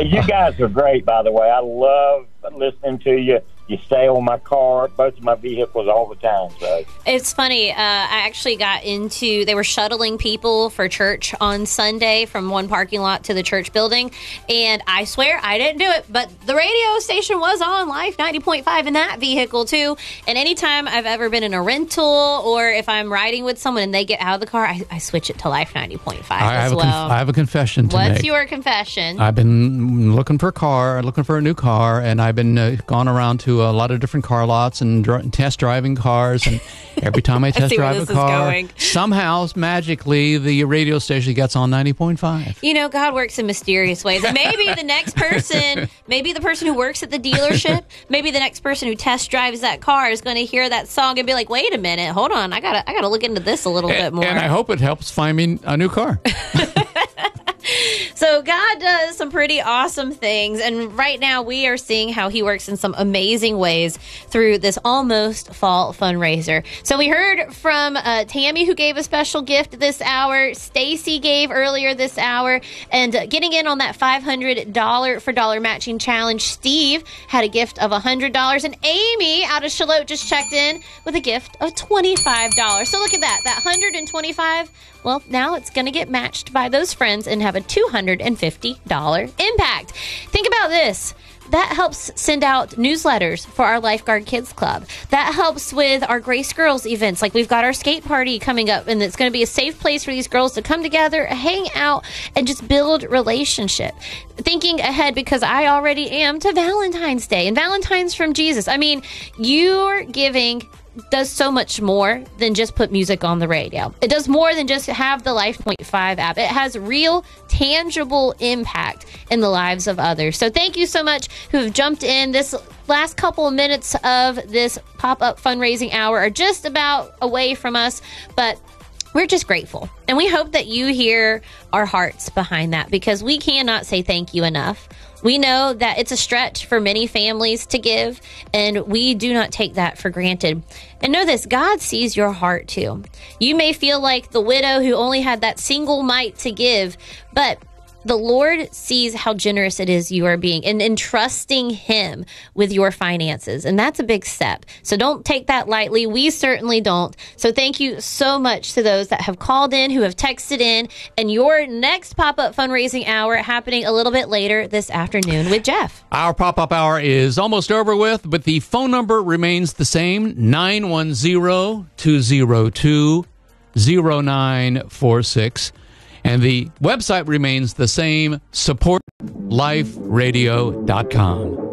You guys are great, by the way. I love listening to you. You stay on my car, both of my vehicles all the time. So it's funny. I actually got into, they were shuttling people for church on Sunday from one parking lot to the church building. And I swear I didn't do it, but the radio station was on Life 90.5 in that vehicle too. And anytime I've ever been in a rental or if I'm riding with someone and they get out of the car, I switch it to Life 90.5 as well. I have a confession to make. What's your confession? I've been looking for a new car, and I've been gone around to a lot of different car lots and test driving cars, and every time I test drive a car, somehow magically the radio station gets on 90.5. You know, God works in mysterious ways. And maybe the next person, maybe the person who works at the dealership, maybe the next person who test drives that car is going to hear that song and be like, "Wait a minute, hold on, I gotta look into this a little bit more." And I hope it helps find me a new car. So God does some pretty awesome things, and right now we are seeing how he works in some amazing ways through this Almost Fall fundraiser. So we heard from Tammy, who gave a special gift this hour. Stacy gave earlier this hour, and getting in on that $500 for dollar matching challenge, Steve had a gift of $100, and Amy out of Charlotte just checked in with a gift of $25. So look at that $125. Well, now it's going to get matched by those friends and have a $250 impact. Think about this. That helps send out newsletters for our Lifeguard Kids Club. That helps with our Grace Girls events. Like, we've got our skate party coming up, and it's going to be a safe place for these girls to come together, hang out, and just build relationship. Thinking ahead, because I already am, to Valentine's Day and Valentine's from Jesus. I mean, your giving does so much more than just put music on the radio. It does more than just have the Life 5 app. It has real, tangible impact in the lives of others. So thank you so much who have jumped in. This last couple of minutes of this pop-up fundraising hour are just about away from us, but we're just grateful. And we hope that you hear our hearts behind that, because we cannot say thank you enough. We know that it's a stretch for many families to give, and we do not take that for granted. And know this, God sees your heart too. You may feel like the widow who only had that single mite to give, but the Lord sees how generous it is you are being and entrusting him with your finances. And that's a big step. So don't take that lightly. We certainly don't. So thank you so much to those that have called in, who have texted in. And your next pop-up fundraising hour happening a little bit later this afternoon with Jeff. Our pop-up hour is almost over with, but the phone number remains the same, 910-202-0946. And the website remains the same, supportliferadio.com.